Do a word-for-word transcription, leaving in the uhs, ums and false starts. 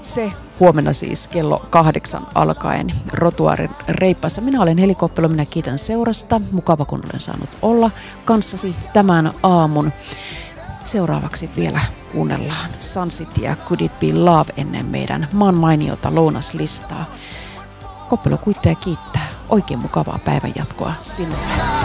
Se huomenna siis kello kahdeksan alkaen Rotuaarin reippaassa. Minä olen Heli Koppelo, minä kiitän seurasta. Mukava, kun olen saanut olla kanssasi tämän aamun. Seuraavaksi vielä kuunnellaan Sun City ja Could It Be Love ennen meidän maan mainiota lounaslistaa. Koppelo kuittaa ja kiittää. Oikein mukavaa päivänjatkoa sinulle.